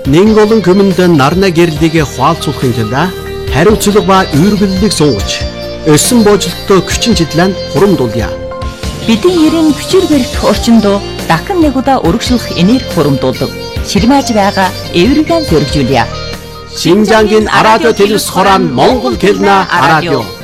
Нэн олон хүмүүнд нарна гэрлэгийг хуалцуулахын тулд хариуцлага ба үргэлжлэлийг сунгаж өссөн боожлолттой хүчин чиглэн хурамдуулъя. Бидний ерэн хүчээр барих орчинд дахин нэг удаа өргөжлөх энерги хурамдуулдаг. Ширмааж байгаа эвэргэн дөрвжүүлье. Шинжангийн радио телевиз хорон Монгол хэлнэ радио.